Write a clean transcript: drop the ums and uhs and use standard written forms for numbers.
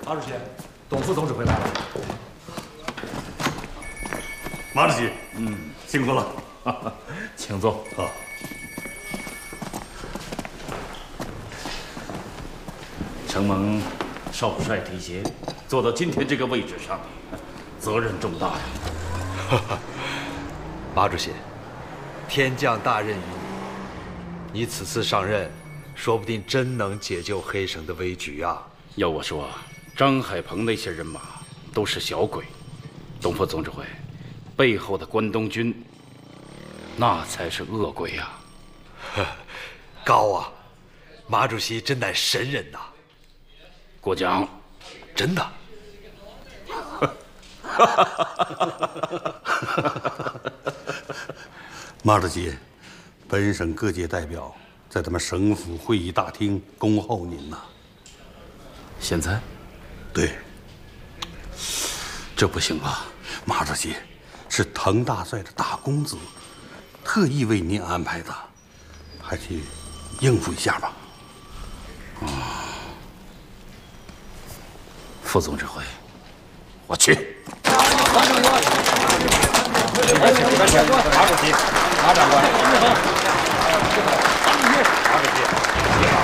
马主席，董副总指挥来了。 马主席，辛苦了， 请坐。 好。 承蒙少帅提携，做到今天这个位置上，责任重大呀。 马主席，天降大任于你，你此次上任，说不定真能解救黑省的危局啊！ 要我说，张海鹏那些人马都是小鬼，董副总指挥背后的关东军，那才是恶鬼呀！ 高啊，马主席真乃神人呐！ 过奖， 真的。 马主席，本省各界代表在咱们省府会议大厅恭候您呐。 现在？ 对。 这不行吧？ 马主席，是滕大帅的大公子，特意为您安排的，还去应付一下吧。 副总指挥，我去。 马长官，马主席，马长官。